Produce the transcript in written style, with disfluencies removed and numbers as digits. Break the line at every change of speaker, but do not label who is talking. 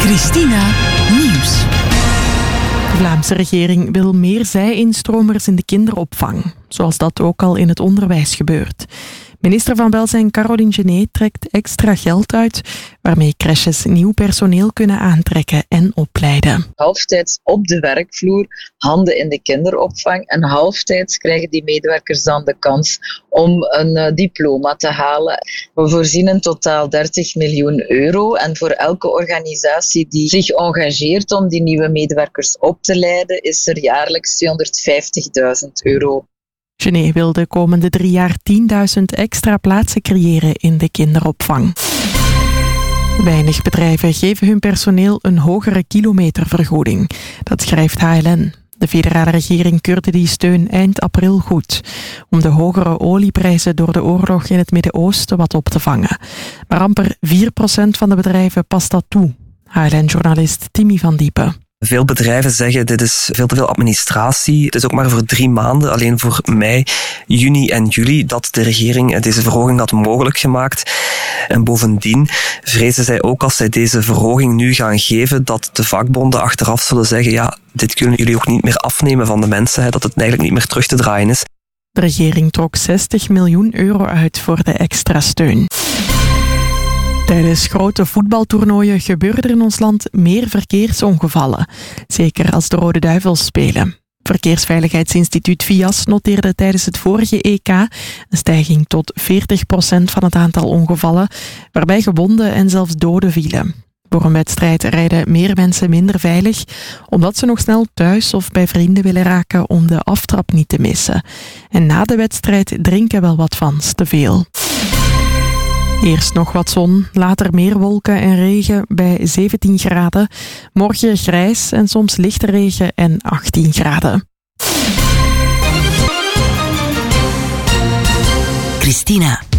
Christina Nieuws.
De Vlaamse regering wil meer zij-instromers in de kinderopvang, zoals dat ook al in het onderwijs gebeurt. Minister van Welzijn Caroline Genet trekt extra geld uit, waarmee crèches nieuw personeel kunnen aantrekken en opleiden.
Halftijds op de werkvloer, handen in de kinderopvang, en halftijds krijgen die medewerkers dan de kans om een diploma te halen. We voorzien in totaal 30 miljoen euro en voor elke organisatie die zich engageert om die nieuwe medewerkers op te leiden, is er jaarlijks 250.000 euro.
Genet wil de komende 3 jaar 10.000 extra plaatsen creëren in de kinderopvang. Weinig bedrijven geven hun personeel een hogere kilometervergoeding. Dat schrijft HLN. De federale regering keurde die steun eind april goed, om de hogere olieprijzen door de oorlog in het Midden-Oosten wat op te vangen. Maar amper 4% van de bedrijven past dat toe. HLN-journalist Timmy van Diepen.
Veel bedrijven zeggen, dit is veel te veel administratie. Het is ook maar voor 3 maanden, alleen voor mei, juni en juli, dat de regering deze verhoging had mogelijk gemaakt. En bovendien vrezen zij ook, als zij deze verhoging nu gaan geven, dat de vakbonden achteraf zullen zeggen, ja, dit kunnen jullie ook niet meer afnemen van de mensen, dat het eigenlijk niet meer terug te draaien is.
De regering trok 60 miljoen euro uit voor de extra steun. Tijdens grote voetbaltoernooien gebeuren er in ons land meer verkeersongevallen. Zeker als de Rode Duivels spelen. Verkeersveiligheidsinstituut VIAS noteerde tijdens het vorige EK een stijging tot 40% van het aantal ongevallen, waarbij gewonden en zelfs doden vielen. Voor een wedstrijd rijden meer mensen minder veilig, omdat ze nog snel thuis of bij vrienden willen raken om de aftrap niet te missen. En na de wedstrijd drinken wel wat fans te veel. Eerst nog wat zon, later meer wolken en regen bij 17 graden. Morgen grijs en soms lichte regen en 18 graden.
Christina